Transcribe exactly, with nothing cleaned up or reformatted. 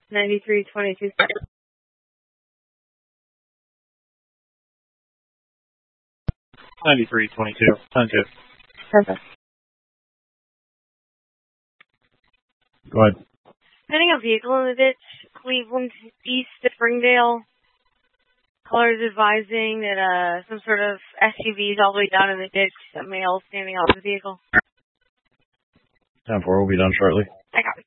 ninety-three twenty-two. ninety-three twenty-two. ten two. Perfect. Go ahead. Finding a vehicle in the ditch, Cleveland east of Springdale. Callers advising that uh, some sort of S U V is all the way down in the ditch. A male standing out of the vehicle. ten four will be done shortly. I got it.